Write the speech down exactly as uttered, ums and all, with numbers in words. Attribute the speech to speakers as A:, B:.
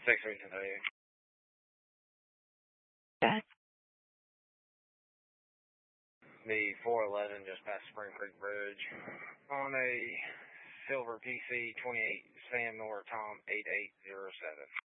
A: six three ten thirty.
B: That.
A: The four eleven just past Spring Creek Bridge on a silver P C twenty-eight Sam Nor Tom eight eight zero seven.